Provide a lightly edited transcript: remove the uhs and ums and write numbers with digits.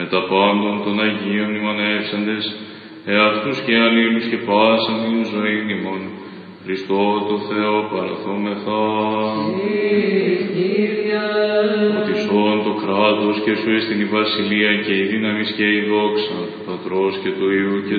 με τα πάντων των Αγίων ημανεύσαντες, εαυτούς και αλλήλους και πάσαν την ζωή ημών, Χριστό το Θεό παραθόμεθα. Ότι σών το κράτος και σου εστιν η βασιλεία και η δύναμις και η δόξα του Πατρός και του Υιού και